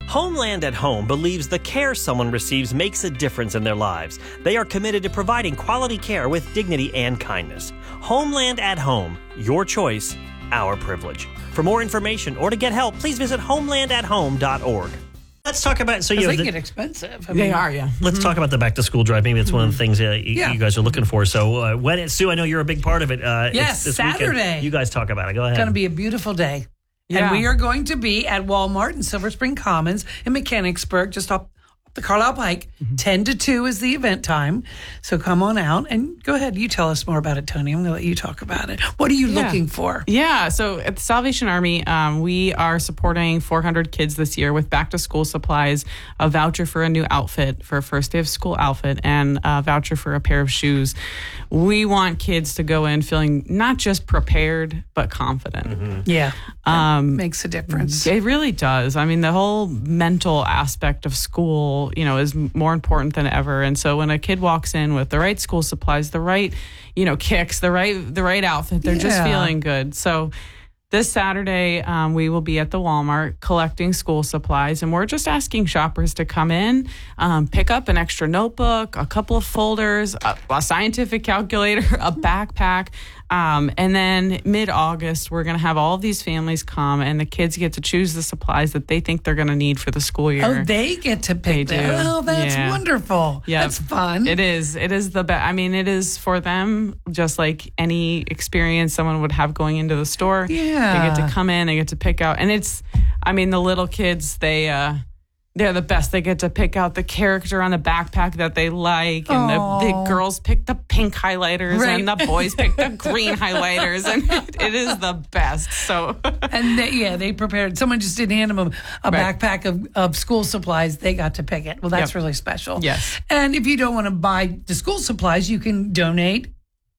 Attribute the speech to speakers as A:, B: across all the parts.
A: Homeland at Home believes the care someone receives makes a difference in their lives. They are committed to providing quality care with dignity and kindness. Homeland at Home, your choice, our privilege. For more information or to get help, please visit homelandathome.org. Let's talk about
B: they get expensive.
C: They are, yeah.
A: Let's talk about the back to school drive. Maybe it's one of the things you guys are looking for. So when it's Sue, I know you're a big part of it.
B: Yes,
A: this
B: Saturday.
A: Weekend. You guys talk about it. Go ahead.
B: It's going to be a beautiful day. Yeah. And we are going to be at Walmart in Silver Spring Commons in Mechanicsburg, just off the Carlisle Pike. 10 to 2 is the event time. So come on out and go ahead. You tell us more about it, Tony. I'm going to let you talk about it. What are you looking for?
C: Yeah. So at the Salvation Army, we are supporting 400 kids this year with back to school supplies, a voucher for a new outfit for a first day of school outfit, and a voucher for a pair of shoes. We want kids to go in feeling not just prepared, but confident.
B: Mm-hmm. Yeah. Makes a difference.
C: It really does. I mean, the whole mental aspect of school, is more important than ever. And so when a kid walks in with the right school supplies, the right, kicks, the right outfit, they're just feeling good. So this Saturday, we will be at the Walmart collecting school supplies, and we're just asking shoppers to come in, pick up an extra notebook, a couple of folders, a scientific calculator, a backpack. And then mid-August, we're going to have all of these families come, and the kids get to choose the supplies that they think they're going to need for the school year.
B: Oh, they get to pick them. Oh, that's wonderful. Yeah. That's fun.
C: It is. It is the best. I mean, it is for them, just like any experience someone would have going into the store.
B: Yeah.
C: They get to come in, they get to pick out. And the little kids, they're the best. They get to pick out the character on the backpack that they like. And the girls pick the pink highlighters, and the boys pick the green highlighters. And it is the best. So,
B: and they prepared. Someone just didn't hand them a backpack of school supplies. They got to pick it. Well, that's really special.
C: Yes.
B: And if you don't want to buy the school supplies, you can donate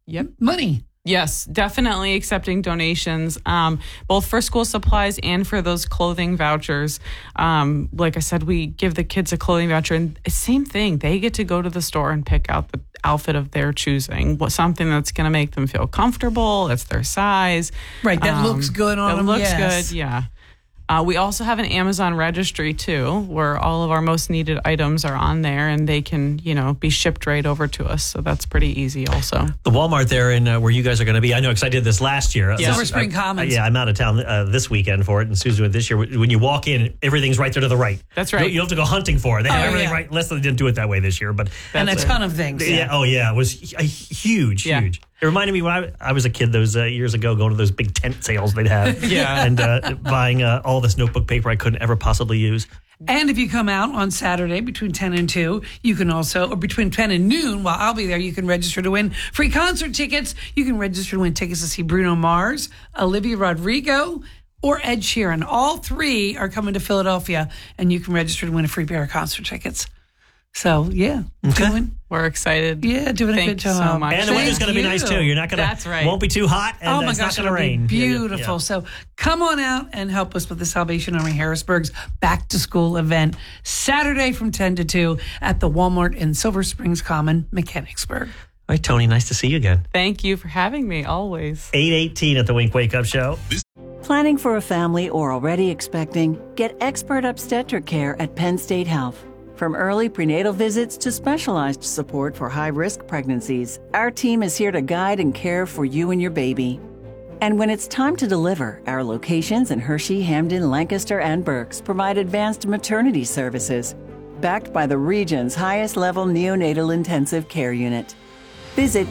B: money.
C: Yes, definitely accepting donations, both for school supplies and for those clothing vouchers. Like I said, we give the kids a clothing voucher, and same thing. They get to go to the store and pick out the outfit of their choosing, something that's going to make them feel comfortable. That's their size.
B: Right, that looks good on them.
C: It looks good, yeah. We also have an Amazon registry, too, where all of our most needed items are on there, and they can, be shipped right over to us. So that's pretty easy also.
A: The Walmart there in where you guys are going to be, I know because I did this last year.
B: Silver Spring Commons.
A: I'm out of town this weekend for it, and Susan went this year. When you walk in, everything's right there to the right.
C: That's right.
A: You don't have to go hunting for it. They have everything right, unless they didn't do it that way this year. But
B: and a ton of things.
A: It was huge. It reminded me when I was a kid those years ago, going to those big tent sales they'd have. And buying all this notebook paper I couldn't ever possibly use.
B: And if you come out on Saturday between 10 and 2, you can also, or between 10 and noon, while I'll be there, you can register to win free concert tickets. You can register to win tickets to see Bruno Mars, Olivia Rodrigo, or Ed Sheeran. All three are coming to Philadelphia, and you can register to win a free pair of concert tickets. So,
C: we're excited.
B: Yeah, doing
C: Thank
B: a good job.
C: So much.
A: And the weather's going to be nice, too. You're not going to,
C: That's right.
A: Won't be too hot, and it's not going to rain.
B: Beautiful. So come on out and help us with the Salvation Army Harrisburg's back to school event Saturday from 10 to 2 at the Walmart in Silver Springs Common, Mechanicsburg.
A: All right, Tony, nice to see you again.
C: Thank you for having me, always.
A: 8:18 at the Wink Wake Up Show.
D: Planning for a family or already expecting? Get expert obstetric care at Penn State Health. From early prenatal visits to specialized support for high-risk pregnancies, our team is here to guide and care for you and your baby. And when it's time to deliver, our locations in Hershey, Hamden, Lancaster, and Berks provide advanced maternity services, backed by the region's highest-level neonatal intensive care unit. Visit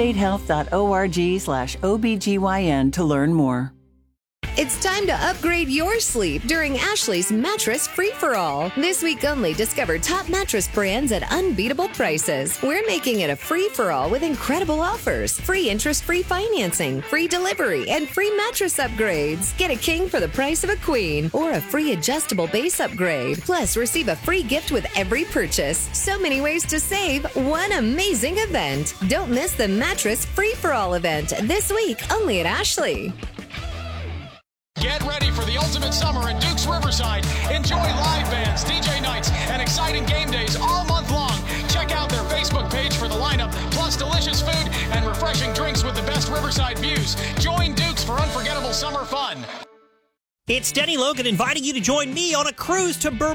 D: pennstatehealth.org/OBGYN to learn more.
E: It's time to upgrade your sleep during Ashley's Mattress Free-for-All. This week only, discover top mattress brands at unbeatable prices. We're making it a free-for-all with incredible offers. Free interest-free financing, free delivery, and free mattress upgrades. Get a king for the price of a queen or a free adjustable base upgrade. Plus, receive a free gift with every purchase. So many ways to save. One amazing event. Don't miss the Mattress Free-for-all event this week only at Ashley.
F: Get ready for the ultimate summer in Dukes Riverside. Enjoy live bands, DJ nights, and exciting game days all month long. Check out their Facebook page for the lineup, plus delicious food and refreshing drinks with the best Riverside views. Join Dukes for unforgettable summer fun.
A: It's Denny Logan inviting you to join me on a cruise to Bermuda.